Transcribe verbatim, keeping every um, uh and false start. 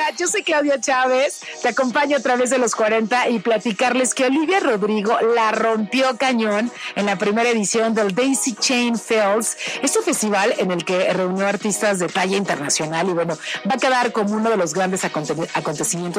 Yo soy Claudia Chávez, te acompaño a través de los cuarenta y platicarles que Olivia Rodrigo la rompió cañón en la primera edición del Daisy Chain Fields, este festival en el que reunió artistas de talla internacional y bueno, va a quedar como uno de los grandes aconte- acontecimientos